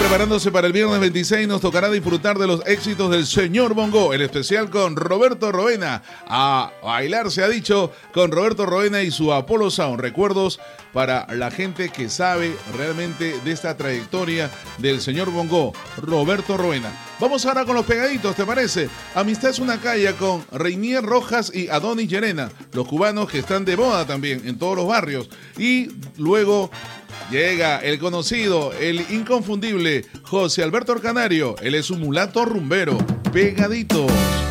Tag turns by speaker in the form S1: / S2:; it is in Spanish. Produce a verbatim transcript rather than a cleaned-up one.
S1: preparándose para el viernes veintiséis, nos tocará disfrutar de los éxitos del señor Bongo, el especial con Roberto Roena. A bailar se ha dicho con Roberto Roena y su Apollo Sound. Recuerdos para la gente que sabe realmente de esta trayectoria del señor Bongo, Roberto Roena. Vamos ahora con los pegaditos, ¿te parece? Amistad es una calle con Reinier Rojas y Adonis Llerena, los cubanos que están de moda también en todos los barrios. Y luego llega el conocido, el inconfundible José Alberto Canario. Él es un mulato rumbero. Pegaditos.